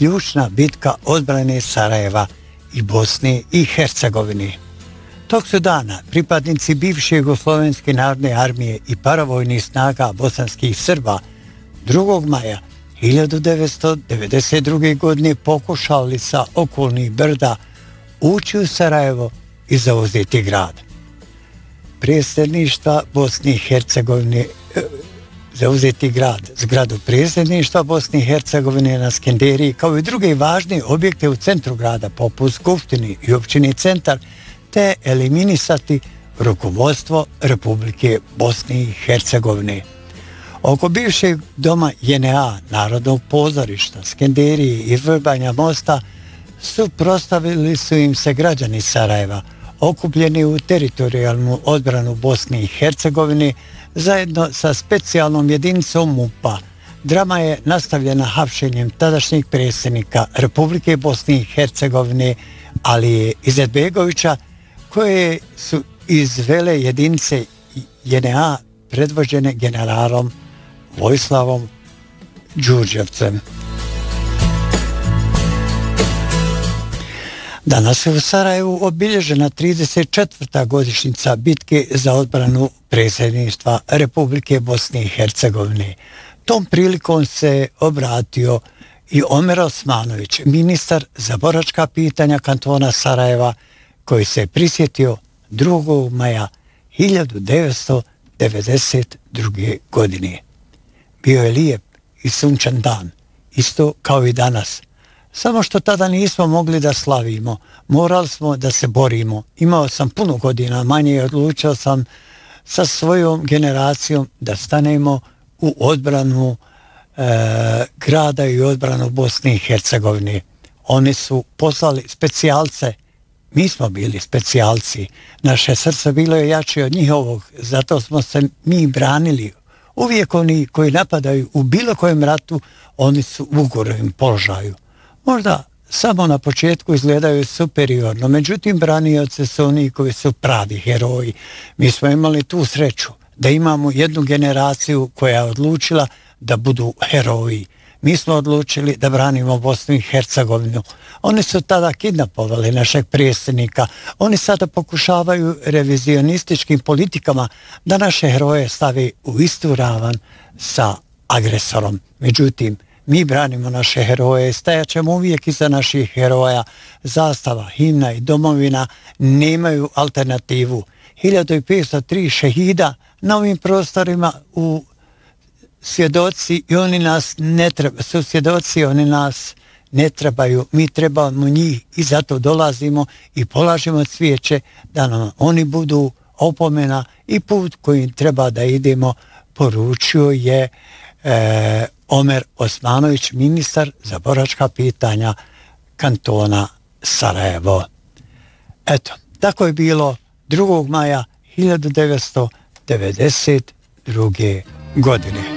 ključna bitka odbrane Sarajeva i Bosne i Hercegovine. Tog su dana pripadnici bivše Jugoslovenske narodne armije i paravojnih snaga bosanskih Srba 2. maja 1992. godine pokušali sa okolnih brda ući u Sarajevo i zauzeti grad. Predsjedništva Bosne i Hercegovine zauzeti grad, zgradu predsjedništva Bosne i Hercegovine na Skenderiji, kao i druge važne objekte u centru grada poput Skupštine i općine Centar, te eliminisati rukovodstvo Republike Bosne i Hercegovine. Oko bivšeg doma JNA, Narodnog pozorišta, Skenderije i Vrbanja mosta suprotstavili su im se građani Sarajeva, okupljeni u teritorijalnu odbranu Bosne i Hercegovine zajedno sa specijalnom jedinicom MUP-a. Drama je nastavljena hapšenjem tadašnjeg predsjednika Republike Bosne i Hercegovine Alije Izetbegovića, koje su izvele jedinice JNA predvođene generalom Vojislavom Đurđevcem. Danas je u Sarajevu obilježena 34. godišnjica bitke za odbranu predsjedništva Republike Bosne i Hercegovine. Tom prilikom se obratio i Omer Osmanović, ministar za boračka pitanja kantona Sarajeva, koji se prisjetio 2. maja 1992. godine. Bio je lijep i sunčan dan, isto kao i danas. Samo što tada nismo mogli da slavimo, morali smo da se borimo. Imao sam puno godina manje i odlučio sam sa svojom generacijom da stanemo u odbranu grada i odbranu Bosne i Hercegovine. Oni su poslali specijalce, mi smo bili specijalci, naše srce bilo je jače od njihovog, zato smo se mi branili. Uvijek oni koji napadaju u bilo kojem ratu, oni su u ugorovim položaju. Možda samo na početku izgledaju superiorno, međutim branioci su oni koji su pravi heroji. Mi smo imali tu sreću da imamo jednu generaciju koja je odlučila da budu heroji. Mi smo odlučili da branimo Bosnu i Hercegovinu. Oni su tada kidnapovali našeg predsjednika. Oni sada pokušavaju revizionističkim politikama da naše heroje stavi u istu ravan sa agresorom. Međutim, mi branimo naše heroje i stajat ćemo uvijek iza naših heroja. Zastava, himna i domovina nemaju alternativu. 1503 šehida na ovim prostorima u svjedoci i oni nas ne trebaju, su svjedoci, oni nas ne trebaju, mi trebamo njih i zato dolazimo i polažemo cvijeće da nam oni budu opomena i put kojim treba da idemo, poručio je Omer Osmanović, ministar za boračka pitanja kantona Sarajevo. Eto, tako je bilo 2. maja 1992. godine.